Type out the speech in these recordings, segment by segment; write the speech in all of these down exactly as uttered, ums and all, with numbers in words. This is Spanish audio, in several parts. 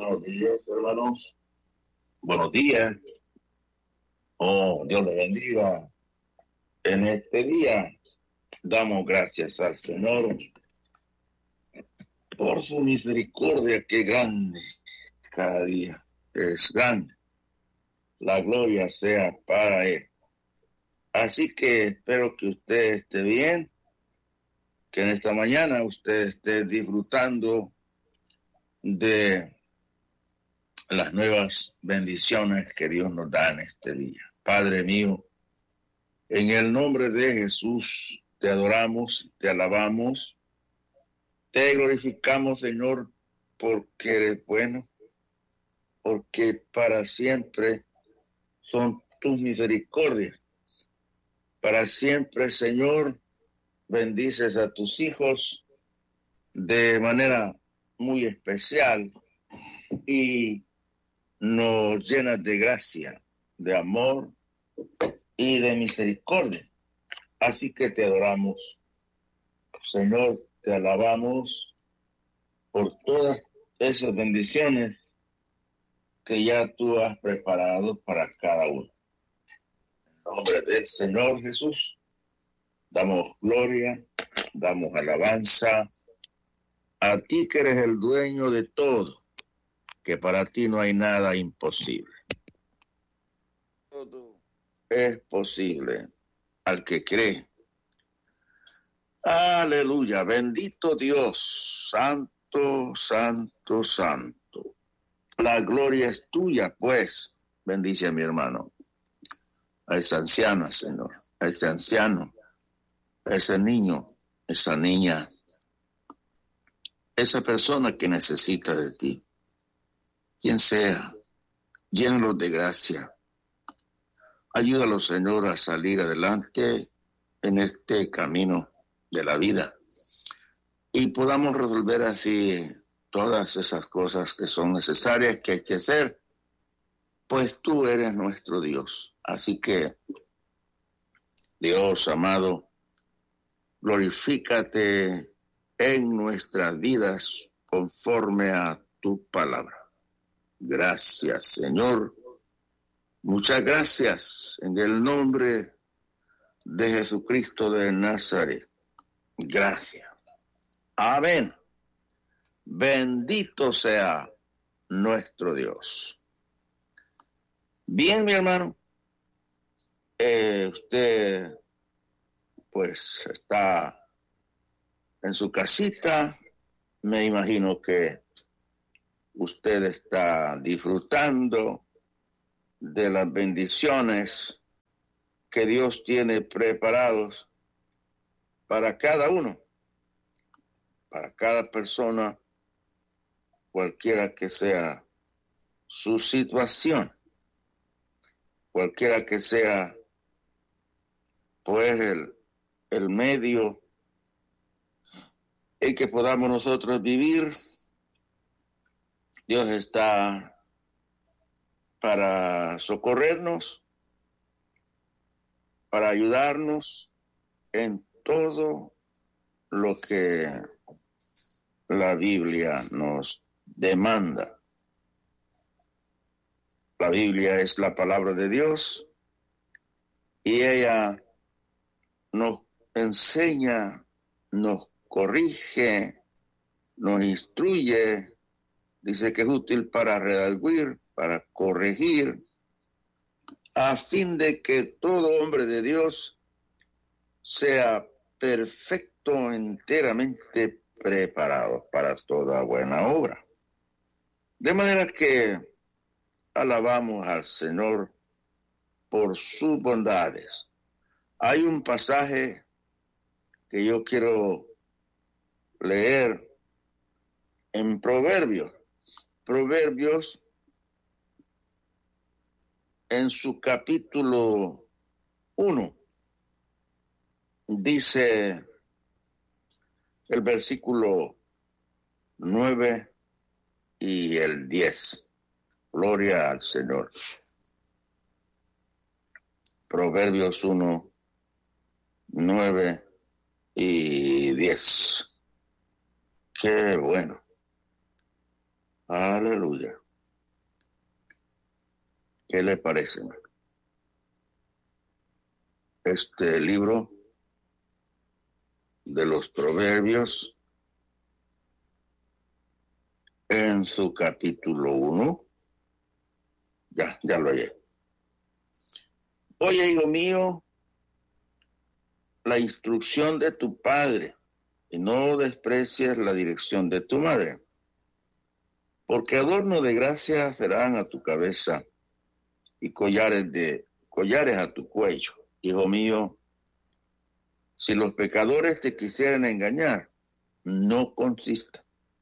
Buenos días, hermanos. Buenos días. Oh, Dios les bendiga. En este día damos gracias al Señor por su misericordia, que grande cada día es grande. La gloria sea para Él. Así que espero que usted esté bien, que en esta mañana usted esté disfrutando de las nuevas bendiciones que Dios nos da en este día. Padre mío, en el nombre de Jesús te adoramos, te alabamos, te glorificamos, Señor, porque eres bueno, porque para siempre son tus misericordias. Para siempre, Señor, bendices a tus hijos de manera muy especial y nos llenas de gracia, de amor y de misericordia. Así que te adoramos, Señor, te alabamos por todas esas bendiciones que ya tú has preparado para cada uno. En nombre del Señor Jesús, damos gloria, damos alabanza a ti, que eres el dueño de todo, que para ti no hay nada imposible. Todo es posible al que cree. Aleluya, bendito Dios, santo, santo, santo. La gloria es tuya, pues. Bendice a mi hermano, a esa anciana, Señor, a ese anciano, a ese niño, esa niña, esa persona que necesita de ti. Quien sea, llénalo de gracia. Ayúdalo, Señor, a salir adelante en este camino de la vida y podamos resolver así todas esas cosas que son necesarias, que hay que hacer, pues tú eres nuestro Dios. Así que, Dios amado, glorifícate en nuestras vidas conforme a tu palabra. Gracias, Señor. Muchas gracias en el nombre de Jesucristo de Nazaret. Gracias. Amén. Bendito sea nuestro Dios. Bien, mi hermano. Eh, usted pues está en su casita. Me imagino que usted está disfrutando de las bendiciones que Dios tiene preparados para cada uno, para cada persona, cualquiera que sea su situación, cualquiera que sea pues el, el medio en que podamos nosotros vivir. Dios está para socorrernos, para ayudarnos en todo lo que la Biblia nos demanda. La Biblia es la palabra de Dios y ella nos enseña, nos corrige, nos instruye. Dice que es útil para redarguir, para corregir, a fin de que todo hombre de Dios sea perfecto, enteramente preparado para toda buena obra. De manera que alabamos al Señor por sus bondades. Hay un pasaje que yo quiero leer en Proverbios. Proverbios, en su capítulo uno, dice el versículo nueve y el diez. Gloria al Señor. Proverbios uno, nueve y diez. Qué bueno. Aleluya. ¿Qué le parece? Este libro de los Proverbios, en su capítulo uno, ya, ya lo hallé. Oye, hijo mío, la instrucción de tu padre, y no desprecies la dirección de tu madre, porque adorno de gracia serán a tu cabeza y collares de collares a tu cuello. Hijo mío, si los pecadores te quisieran engañar, no consista.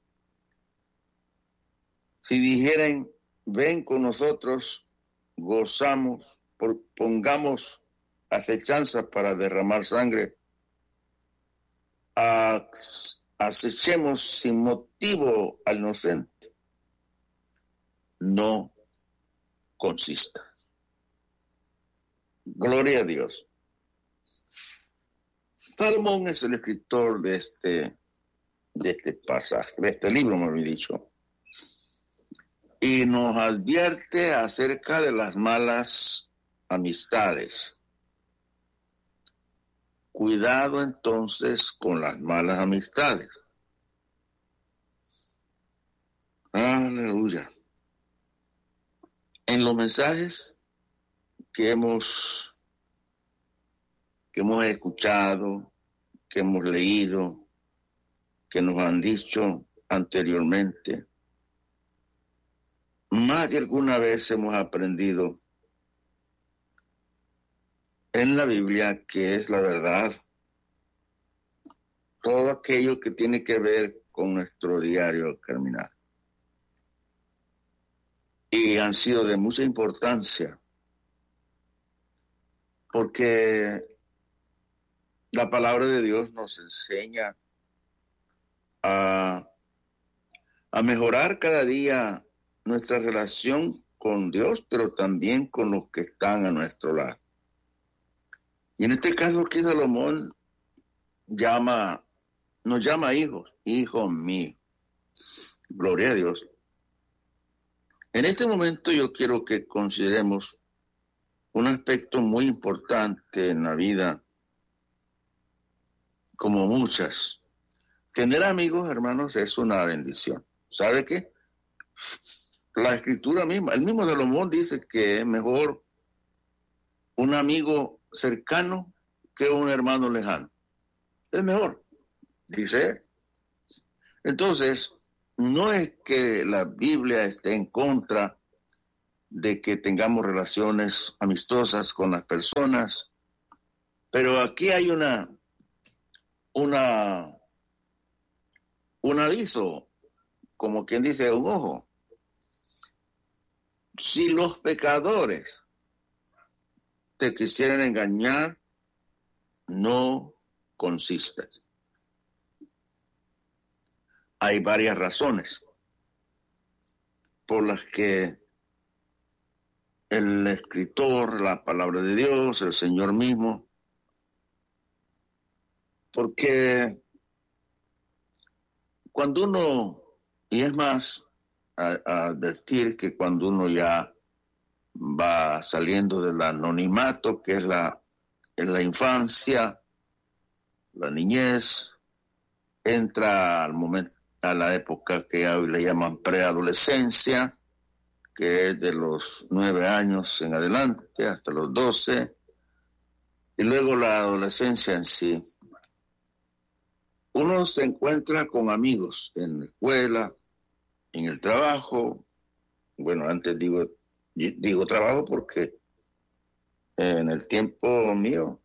Si dijeren, ven con nosotros, gozamos, por, pongamos acechanza para derramar sangre, acechemos sin motivo al inocente, no consista. Gloria a Dios. Salomón es el escritor de este, de este pasaje, de este libro, me había dicho, y nos advierte acerca de las malas amistades. Cuidado entonces con las malas amistades. Aleluya. En los mensajes que hemos, que hemos escuchado, que hemos leído, que nos han dicho anteriormente, más de alguna vez hemos aprendido en la Biblia que es la verdad, todo aquello que tiene que ver con nuestro diario caminar. Y han sido de mucha importancia, porque la palabra de Dios nos enseña a, a mejorar cada día nuestra relación con Dios, pero también con los que están a nuestro lado. Y en este caso aquí Salomón llama, nos llama hijos, hijos míos. Gloria a Dios. En este momento yo quiero que consideremos un aspecto muy importante en la vida, como muchas. Tener amigos, hermanos, es una bendición. ¿Sabe qué? La escritura misma, el mismo Salomón dice que es mejor un amigo cercano que un hermano lejano. Es mejor, dice. Entonces, no es que la Biblia esté en contra de que tengamos relaciones amistosas con las personas, pero aquí hay una, una, un aviso, como quien dice, un ojo. Si los pecadores te quisieran engañar, no consiste. Hay varias razones por las que el escritor, la palabra de Dios, el Señor mismo, porque cuando uno, y es más, a, a advertir que cuando uno ya va saliendo del anonimato, que es la, en la infancia, la niñez, entra al momento, a la época que hoy le llaman preadolescencia, que es de los nueve años en adelante hasta los doce, y luego la adolescencia en sí. Uno se encuentra con amigos en la escuela, en el trabajo. Bueno, antes digo, digo trabajo porque en el tiempo mío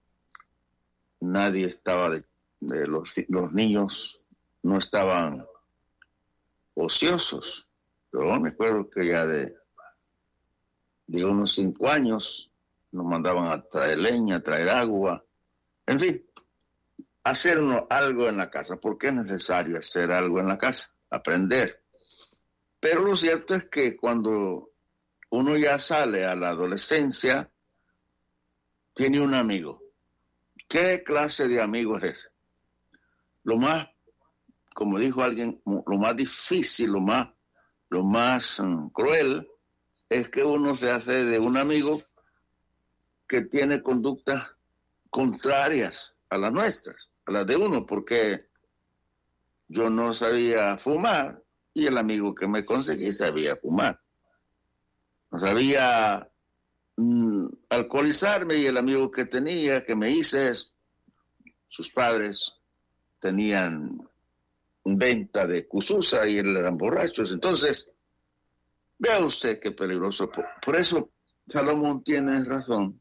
nadie estaba, de, de los, los niños no estaban ociosos. Yo me acuerdo que ya de, de unos cinco años nos mandaban a traer leña, a traer agua, en fin, hacer uno, algo en la casa, porque es necesario hacer algo en la casa, aprender. Pero lo cierto es que cuando uno ya sale a la adolescencia, tiene un amigo. ¿Qué clase de amigo es ese? Lo más, como dijo alguien, lo más difícil, lo más lo más um, cruel es que uno se hace de un amigo que tiene conductas contrarias a las nuestras, a las de uno, porque yo no sabía fumar y el amigo que me conseguí sabía fumar. No sabía mm, alcoholizarme y el amigo que tenía, que me hice, sus padres tenían venta de cususa y eran borrachos. Entonces, vea usted qué peligroso. Por, por eso Salomón tiene razón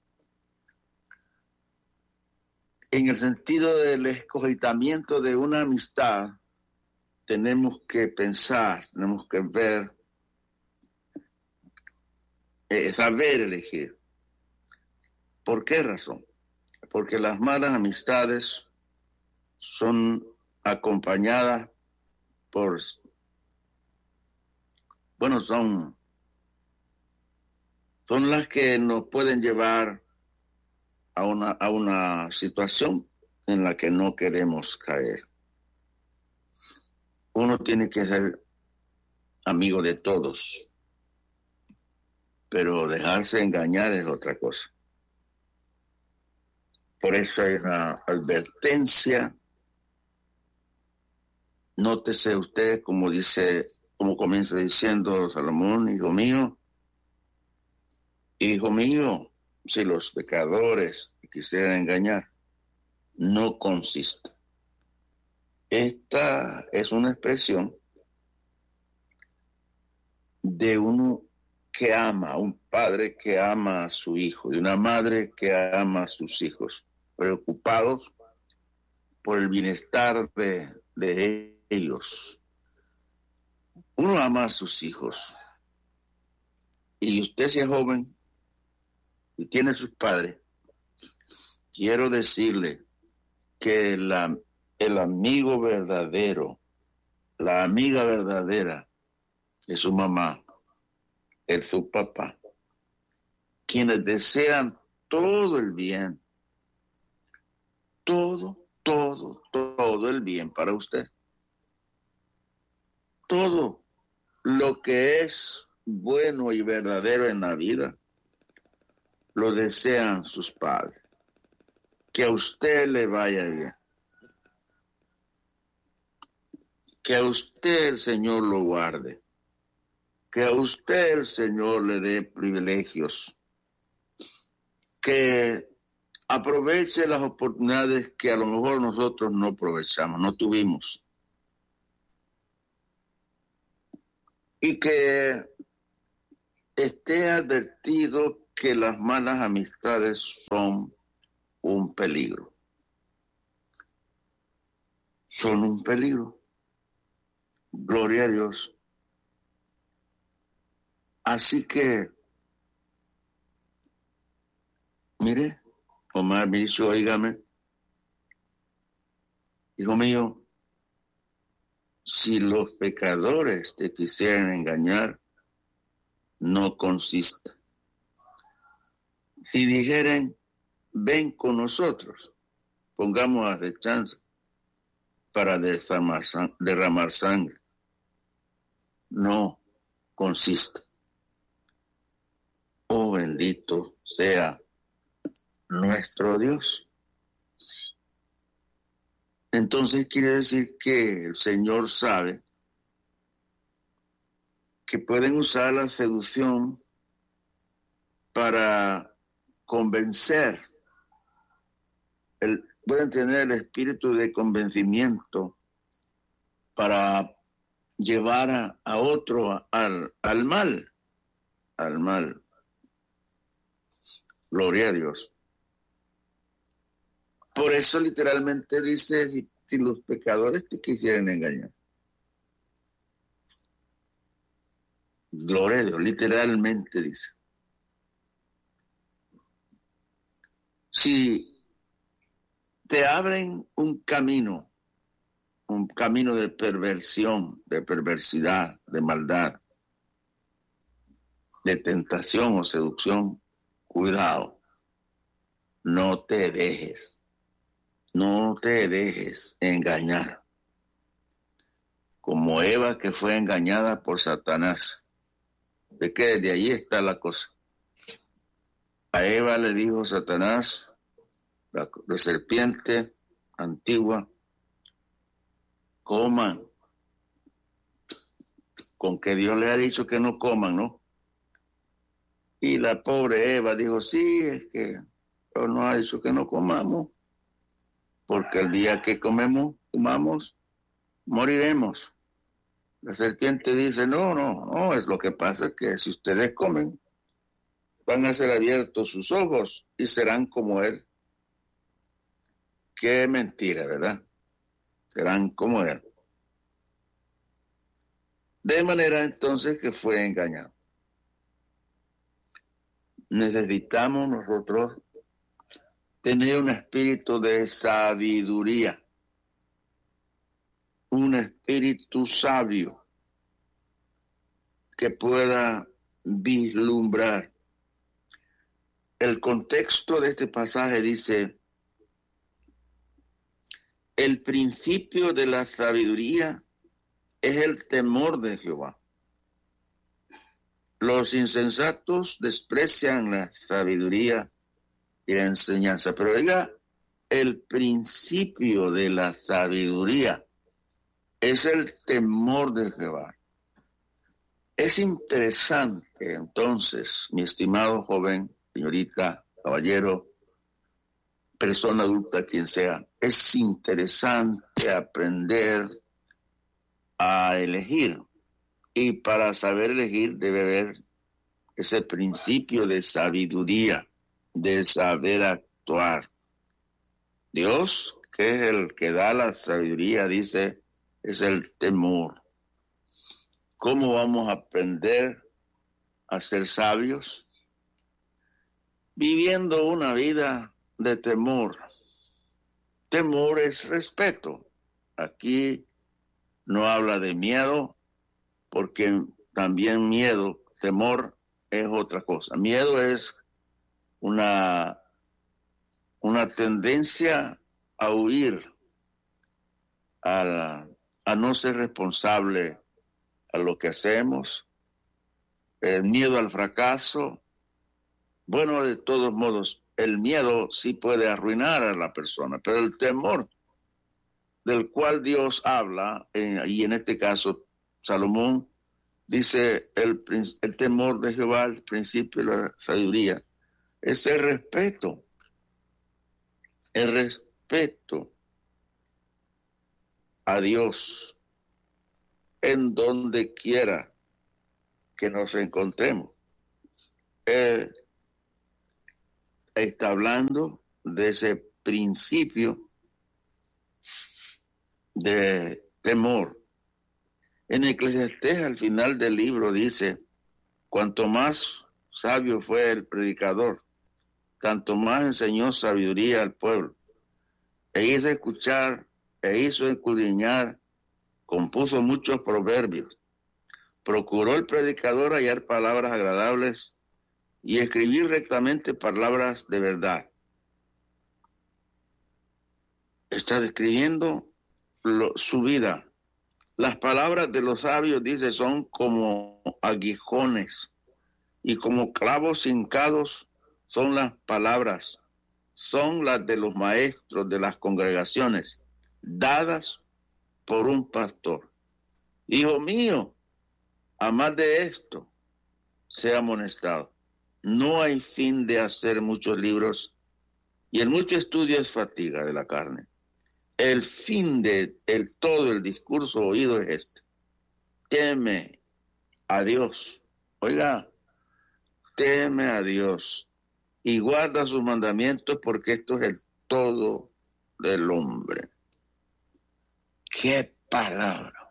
en el sentido del escogitamiento de una amistad. Tenemos que pensar, tenemos que ver, eh, saber elegir. ¿Por qué razón? Porque las malas amistades son acompañadas por, bueno, son, son las que nos pueden llevar a una, a una situación en la que no queremos caer. Uno tiene que ser amigo de todos, pero dejarse engañar es otra cosa. Por eso hay una advertencia. Nótese usted, como dice, como comienza diciendo Salomón, hijo mío, hijo mío, si los pecadores quisieran engañar, no consiste. Esta es una expresión de uno que ama, un padre que ama a su hijo y una madre que ama a sus hijos, preocupados por el bienestar de, de ellos. Uno ama a sus hijos. Y usted, si es joven y tiene sus padres, quiero decirle que la, el amigo verdadero, la amiga verdadera es su mamá, es su papá, quienes desean todo el bien, todo, todo, todo el bien para usted. Todo lo que es bueno y verdadero en la vida lo desean sus padres. Que a usted le vaya bien. Que a usted el Señor lo guarde. Que a usted el Señor le dé privilegios. Que aproveche las oportunidades que a lo mejor nosotros no aprovechamos, no tuvimos. Y que esté advertido que las malas amistades son un peligro. Son un peligro. Gloria a Dios. Así que, mire, Omar me dice, oígame, hijo mío, si los pecadores te quisieran engañar, no consiste. Si dijeren, ven con nosotros, pongamos a rechanza para derramar, derramar sangre, no consiste. Oh, bendito sea nuestro Dios. Entonces quiere decir que el Señor sabe que pueden usar la seducción para convencer, el, pueden tener el espíritu de convencimiento para llevar a, a otro al, al mal, al mal. Gloria a Dios. Por eso literalmente dice, si, si los pecadores te quisieran engañar. Gloria a Dios, literalmente dice. Si te abren un camino, un camino de perversión, de perversidad, de maldad, de tentación o seducción, cuidado, no te dejes, no te dejes engañar. como Eva que fue engañada por Satanás. De que de ahí está la cosa. A Eva le dijo Satanás, la, la serpiente antigua, coman, con que Dios le ha dicho que no coman, ¿no? Y la pobre Eva dijo, sí, es que Dios nos ha dicho que no comamos, porque el día que comemos, comamos, moriremos. La serpiente dice, no, no, no, es lo que pasa es que si ustedes comen, van a ser abiertos sus ojos y serán como Él. Qué mentira, ¿verdad? Serán como Él. De manera entonces que fue engañado. Necesitamos nosotros tener un espíritu de sabiduría, un espíritu sabio que pueda vislumbrar. El contexto de este pasaje dice, el principio de la sabiduría es el temor de Jehová. Los insensatos desprecian la sabiduría y la enseñanza, pero oiga, el principio de la sabiduría es el temor de Jehová. Es interesante, entonces, mi estimado joven, señorita, caballero, persona adulta, quien sea, es interesante aprender a elegir. Y para saber elegir debe haber ese principio de sabiduría, de saber actuar. Dios, que es el que da la sabiduría, dice, es el temor. ¿Cómo vamos a aprender a ser sabios? Viviendo una vida de temor. Temor es respeto. Aquí no habla de miedo, porque también miedo, temor es otra cosa. Miedo es una, una tendencia a huir, a, a no ser responsable a lo que hacemos, el miedo al fracaso. Bueno, de todos modos, el miedo sí puede arruinar a la persona, pero el temor del cual Dios habla, eh, y en este caso Salomón dice el, el temor de Jehová, el principio de la sabiduría, es el respeto, el respeto a Dios en donde quiera que nos encontremos. Eh, está hablando de ese principio de temor. En Eclesiastés, al final del libro, dice, cuanto más sabio fue el predicador, tanto más enseñó sabiduría al pueblo. E hizo escuchar, e hizo escudriñar, compuso muchos proverbios. Procuró el predicador hallar palabras agradables y escribir rectamente palabras de verdad. Está describiendo lo, su vida. Las palabras de los sabios, dice, son como aguijones y como clavos hincados son las palabras, son las de los maestros de las congregaciones, dadas por un pastor. Hijo mío, a más de esto, sea amonestado. No hay fin de hacer muchos libros y el mucho estudio es fatiga de la carne. El fin de el, todo el discurso oído es este. Teme a Dios. Oiga, teme a Dios y guarda sus mandamientos porque esto es el todo del hombre. ¡Qué palabra!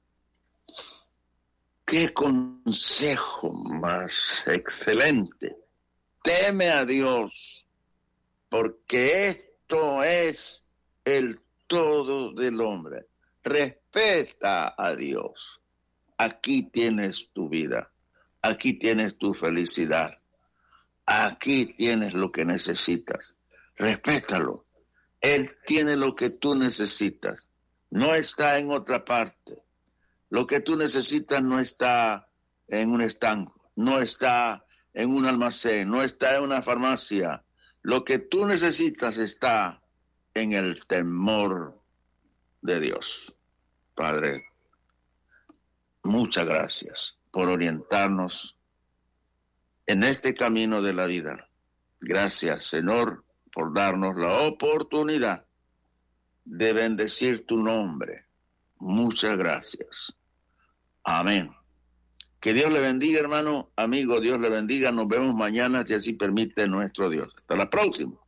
¡Qué consejo más excelente! Teme a Dios porque esto es el todo del hombre. Respeta a Dios. Aquí tienes tu vida. Aquí tienes tu felicidad. Aquí tienes lo que necesitas. Respétalo. Él tiene lo que tú necesitas. No está en otra parte. Lo que tú necesitas no está en un estanco, no está en un almacén, no está en una farmacia. Lo que tú necesitas está en el temor de Dios. Padre, muchas gracias por orientarnos en este camino de la vida. Gracias, Señor, por darnos la oportunidad de bendecir tu nombre. Muchas gracias. Amén. Que Dios le bendiga, hermano, amigo, Dios le bendiga. Nos vemos mañana, si así permite nuestro Dios. Hasta la próxima.